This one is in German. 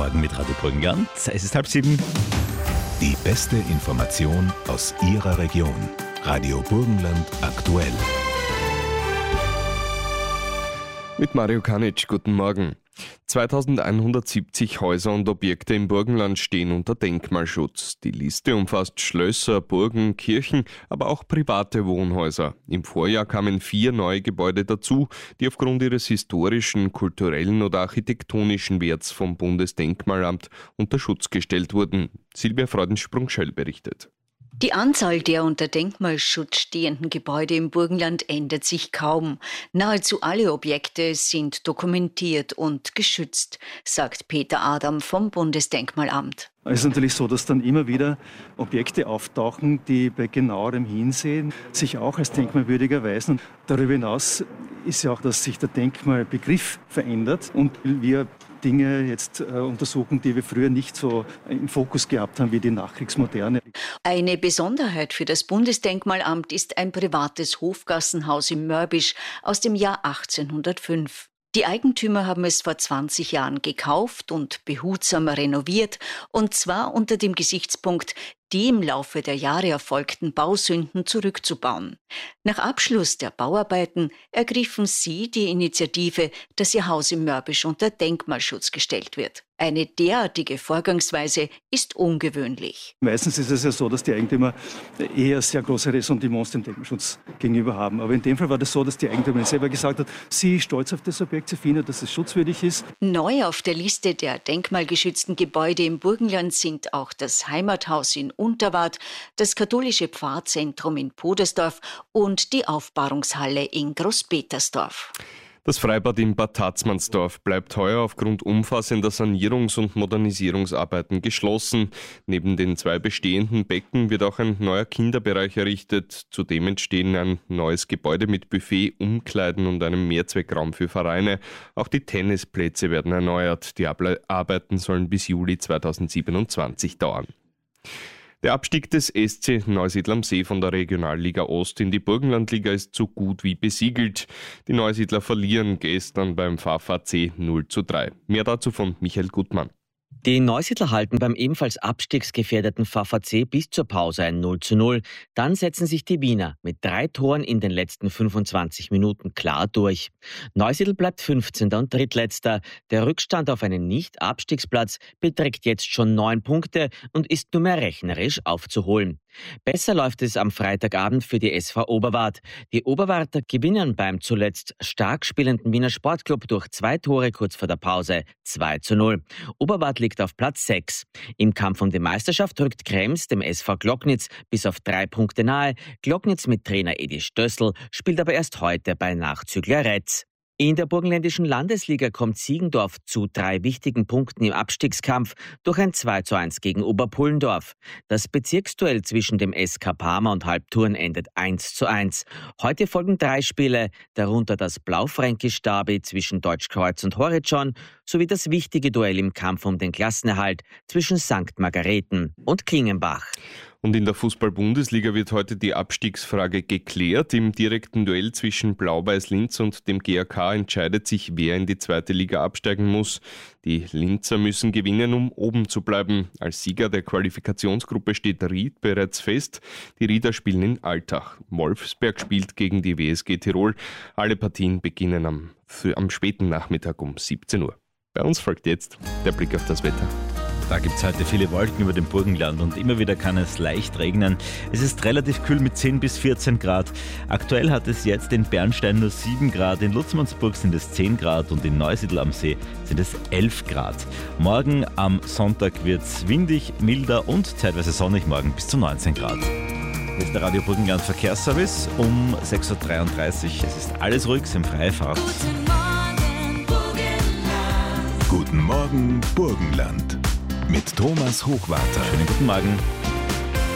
Morgen mit Radio Burgenland. Es ist 6:30. Die beste Information aus Ihrer Region. Radio Burgenland aktuell. Mit Mario Kanic, guten Morgen. 2170 Häuser und Objekte im Burgenland stehen unter Denkmalschutz. Die Liste umfasst Schlösser, Burgen, Kirchen, aber auch private Wohnhäuser. Im Vorjahr kamen 4 neue Gebäude dazu, die aufgrund ihres historischen, kulturellen oder architektonischen Werts vom Bundesdenkmalamt unter Schutz gestellt wurden. Silvia Freudensprung-Schell berichtet. Die Anzahl der unter Denkmalschutz stehenden Gebäude im Burgenland ändert sich kaum. Nahezu alle Objekte sind dokumentiert und geschützt, sagt Peter Adam vom Bundesdenkmalamt. Es ist natürlich so, dass dann immer wieder Objekte auftauchen, die bei genauerem Hinsehen sich auch als denkmalwürdig erweisen. Und darüber hinaus ist ja auch, dass sich der Denkmalbegriff verändert und wir Dinge jetzt untersuchen, die wir früher nicht so im Fokus gehabt haben wie die Nachkriegsmoderne. Eine Besonderheit für das Bundesdenkmalamt ist ein privates Hofgassenhaus im Mörbisch aus dem Jahr 1805. Die Eigentümer haben es vor 20 Jahren gekauft und behutsam renoviert, und zwar unter dem Gesichtspunkt, die im Laufe der Jahre erfolgten Bausünden zurückzubauen. Nach Abschluss der Bauarbeiten ergriffen sie die Initiative, dass ihr Haus im Mörbisch unter Denkmalschutz gestellt wird. Eine derartige Vorgangsweise ist ungewöhnlich. Meistens ist es ja so, dass die Eigentümer eher sehr große Ressentiments dem Denkmalschutz gegenüber haben. Aber in dem Fall war das so, dass die Eigentümerin selber gesagt hat, sie ist stolz auf das Objekt, sie findet, dass es schutzwürdig ist. Neu auf der Liste der denkmalgeschützten Gebäude im Burgenland sind auch das Heimathaus in Unterwart, das katholische Pfarrzentrum in Podersdorf und die Aufbahrungshalle in Großpetersdorf. Das Freibad in Bad Tatzmannsdorf bleibt heuer aufgrund umfassender Sanierungs- und Modernisierungsarbeiten geschlossen. Neben den 2 bestehenden Becken wird auch ein neuer Kinderbereich errichtet. Zudem entstehen ein neues Gebäude mit Buffet, Umkleiden und einem Mehrzweckraum für Vereine. Auch die Tennisplätze werden erneuert. Die Arbeiten sollen bis Juli 2027 dauern. Der Abstieg des SC Neusiedl am See von der Regionalliga Ost in die Burgenlandliga ist so gut wie besiegelt. Die Neusiedler verlieren gestern beim VfAC 0:3. Mehr dazu von Michael Gutmann. Die Neusiedler halten beim ebenfalls abstiegsgefährdeten VfAC bis zur Pause ein 0:0. Dann setzen sich die Wiener mit 3 Toren in den letzten 25 Minuten klar durch. Neusiedl bleibt 15. und Drittletzter. Der Rückstand auf einen Nicht-Abstiegsplatz beträgt jetzt schon 9 Punkte und ist nur mehr rechnerisch aufzuholen. Besser läuft es am Freitagabend für die SV Oberwart. Die Oberwarter gewinnen beim zuletzt stark spielenden Wiener Sportclub durch 2 Tore kurz vor der Pause 2:0. Oberwart liegt auf Platz 6. Im Kampf um die Meisterschaft rückt Krems dem SV Glocknitz bis auf 3 Punkte nahe. Glocknitz mit Trainer Edi Stössel spielt aber erst heute bei Nachzügler Retz. In der burgenländischen Landesliga kommt Siegendorf zu 3 wichtigen Punkten im Abstiegskampf durch ein 2:1 gegen Oberpullendorf. Das Bezirksduell zwischen dem SK Parma und Halbturn endet 1:1. Heute folgen 3 Spiele, darunter das Blaufränkisch-Derby zwischen Deutschkreuz und Horizon sowie das wichtige Duell im Kampf um den Klassenerhalt zwischen St. Margareten und Klingenbach. Und in der Fußball-Bundesliga wird heute die Abstiegsfrage geklärt. Im direkten Duell zwischen Blau-Weiß Linz und dem GAK entscheidet sich, wer in die 2. Liga absteigen muss. Die Linzer müssen gewinnen, um oben zu bleiben. Als Sieger der Qualifikationsgruppe steht Ried bereits fest. Die Rieder spielen in Altach. Wolfsberg spielt gegen die WSG Tirol. Alle Partien beginnen am späten Nachmittag um 17 Uhr. Bei uns folgt jetzt der Blick auf das Wetter. Da gibt es heute viele Wolken über dem Burgenland und immer wieder kann es leicht regnen. Es ist relativ kühl mit 10 bis 14 Grad. Aktuell hat es jetzt in Bernstein nur 7 Grad, in Lutzmannsburg sind es 10 Grad und in Neusiedl am See sind es 11 Grad. Morgen am Sonntag wird es windig, milder und zeitweise sonnig, morgen bis zu 19 Grad. Hier ist der Radio Burgenland Verkehrsservice um 6:33 Uhr. Es ist alles ruhig, sind freie Fahrt. Guten Morgen Burgenland. Guten Morgen Burgenland. Mit Thomas Hochwarter. Schönen guten Morgen.